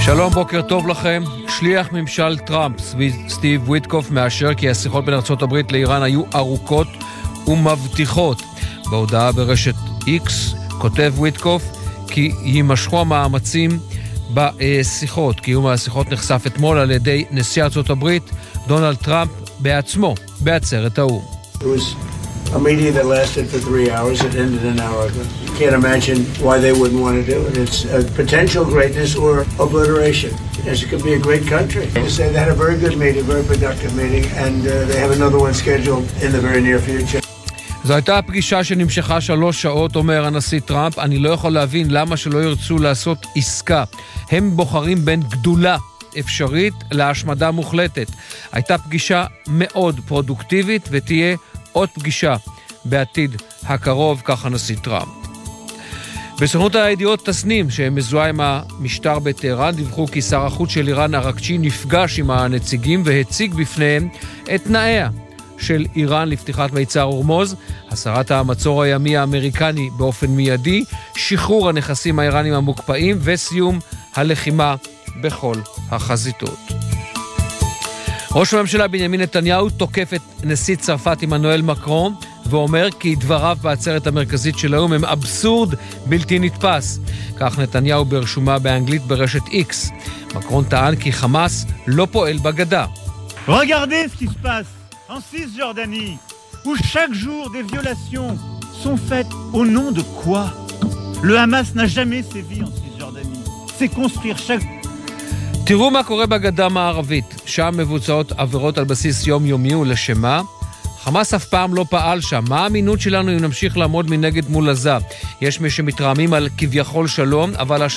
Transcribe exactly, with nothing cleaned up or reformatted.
שלום, בוקר טוב לכם. שליח ממשל טראמפ, סטיב ויטקוף, מאשר כי השיחות בין ארצות הברית לאיראן היו ארוכות ומבטיחות. בהודעה ברשת X כותב ויטקוף כי יימשכו המאמצים בשיחות. קיום השיחות נחשף אתמול על ידי נשיא ארצות הברית דונלד טראמפ בעצמו בעצרת האו"ם. It was a meeting that lasted for three hours. It ended an hour ago. You can't imagine why they wouldn't want to do it. It's a potential greatness or obliteration. Yes, it could be a great country. They say they had a very good meeting, very productive meeting, and uh, they have another one scheduled in the very near future. זו הייתה פגישה שנמשכה שלוש שעות, אומר הנשיא טראמפ. אני לא יכול להבין למה שלא ירצו לעשות עסקה. הם בוחרים בין גדולה אפשרית להשמדה מוחלטת. הייתה פגישה מאוד פרודוקטיבית ותהיה עוד פגישה בעתיד הקרוב, כך הנשיא טראמפ. בסוכנות הידיעות תסנים שמזוהה עם המשטר בטהרן דיווחו כי שר החוץ של איראן ארקצ'י נפגש עם הנציגים והציג בפניהם את תנאיה של איראן לפתיחת מיצר הורמוז, הסרת המצור הימי האמריקני באופן מיידי, שחרור הנכסים האיראנים המוקפאים וסיום הלחימה בכל החזיתות. ראש הממשלה בנימין נתניהו תוקף את נשיא צרפת עמנואל מקרון ואומר כי דבריו בעצרת המרכזית של האו"ם הם אבסורד בלתי נתפס. כך נתניהו ברשומה באנגלית ברשת X. מקרון טען כי חמאס לא פועל בגדה. Regardez ce qui se passe en Cisjordanie, où chaque jour des violations sont faites au nom de quoi? Le Hamas n'a jamais sévi en Cisjordanie. C'est construire chaque... תראו מה קורה בגדה המערבית. שם מבוצעות עבירות על בסיס יומיומי ולשמה. חמאס אף פעם לא פעל שם. מה האמינות שלנו אם נמשיך לעמוד מנגד מול עזה? יש מי שמתרעמים על כביכול שלום, אבל